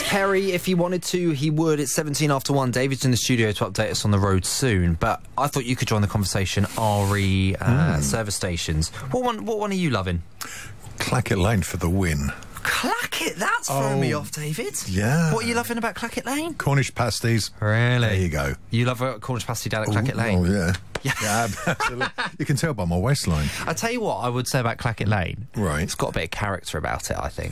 Perry, if he wanted to, he would. It's 17 after 1. David's in the studio to update us on the road soon. But I thought you could join the conversation. RE service stations. What one are you loving? Clackett Lane for the win. Clackett? That's throwing me off, David. Yeah. What are you loving about Clackett Lane? Cornish pasties. Really? There you go. You love a Cornish pasty down at Clackett Lane? Oh, yeah. Yeah, absolutely. You can tell by my waistline. I tell you what I would say about Clackett Lane. Right. It's got a bit of character about it, I think.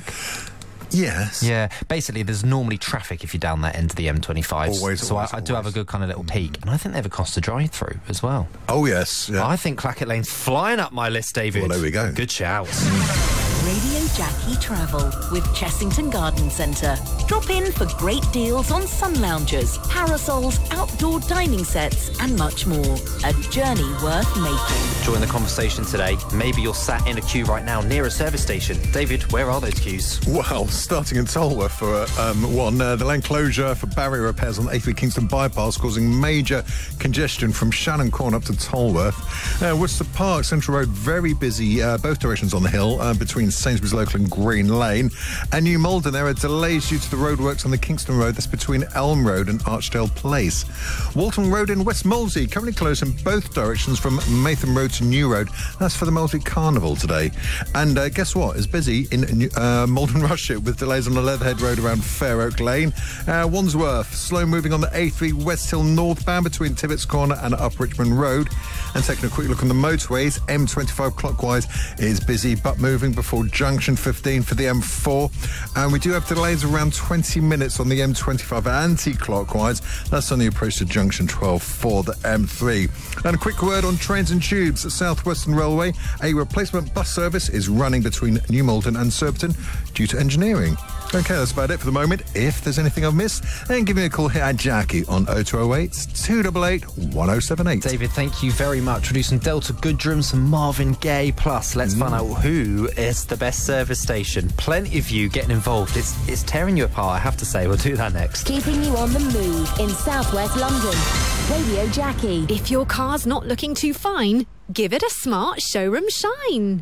Yes. Yeah, basically there's normally traffic if you're down that end of the M25. Always, so always, I do have a good kind of little peek. And I think they have a cost to drive through as well. Oh, yes. Yeah. I think Clackett Lane's flying up my list, David. Well, there we go. Good shout. Radio Jackie Travel with Chessington Garden Centre. Drop in for great deals on sun loungers, parasols, outdoor dining sets and much more. A journey worth making. Join the conversation today. Maybe you're sat in a queue right now near a service station. David, where are those queues? Well, starting in Tolworth for the lane closure for barrier repairs on the A3 Kingston bypass causing major congestion from Shannon Corner up to Tolworth. Worcester Park, Central Road, very busy, both directions on the hill, between Sainsbury's Local and Green Lane. And New Malden, there are delays due to the roadworks on the Kingston Road. That's between Elm Road and Archdale Place. Walton Road in West Molesey, currently closed in both directions from Maytham Road to New Road. That's for the Molesey Carnival today. And guess what? It's busy in Malden Rushet with delays on the Leatherhead Road around Fair Oak Lane. Wandsworth, slow moving on the A3 West Hill northbound between Tibbets Corner and Up Richmond Road. And taking a quick look on the motorways, M25 clockwise is busy but moving before junction 15 for the M4. And we do have delays around 20 minutes on the M25 anti-clockwise. That's on the approach to junction 12 for the M3. And a quick word on trains and tubes. At South Western Railway, a replacement bus service is running between New Malden and Surbiton due to engineering. OK, that's about it for the moment. If there's anything I've missed, then give me a call here at Jackie on 0208 288 1078. David, thank you very much. We'll do some Delta Goodrum, some Marvin Gaye, plus let's find out who is the best service station. Plenty of you getting involved. It's tearing you apart, I have to say. We'll do that next. Keeping you on the move in southwest London. Radio Jackie. If your car's not looking too fine, give it a smart showroom shine.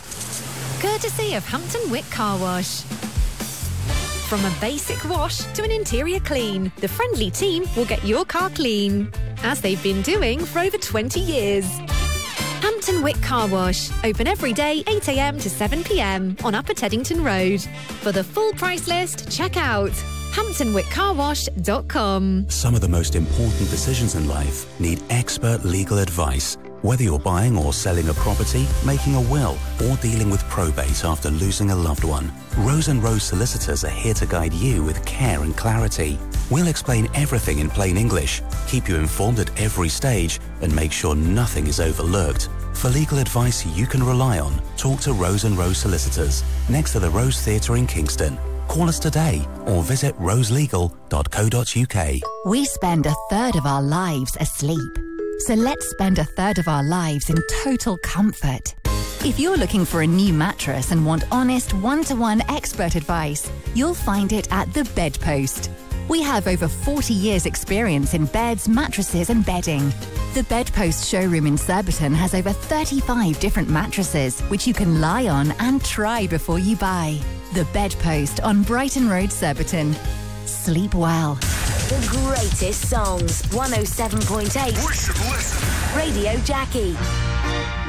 Courtesy of Hampton Wick Car Wash. From a basic wash to an interior clean, the friendly team will get your car clean, as they've been doing for over 20 years. Hampton Wick Car Wash, open every day 8 a.m. to 7 p.m. on Upper Teddington Road. For the full price list, check out hamptonwickcarwash.com. Some of the most important decisions in life need expert legal advice. Whether you're buying or selling a property, making a will, or dealing with probate after losing a loved one, Rose & Rose Solicitors are here to guide you with care and clarity. We'll explain everything in plain English, keep you informed at every stage, and make sure nothing is overlooked. For legal advice you can rely on, talk to Rose & Rose Solicitors, next to the Rose Theatre in Kingston. Call us today or visit roselegal.co.uk. We spend a third of our lives asleep. So let's spend a third of our lives in total comfort. If you're looking for a new mattress and want honest, one-to-one expert advice, you'll find it at The Bedpost. We have over 40 years' experience in beds, mattresses and bedding. The Bedpost showroom in Surbiton has over 35 different mattresses, which you can lie on and try before you buy. The Bedpost on Brighton Road, Surbiton. Sleep well. The greatest songs. 107.8. Listen. Radio Jackie.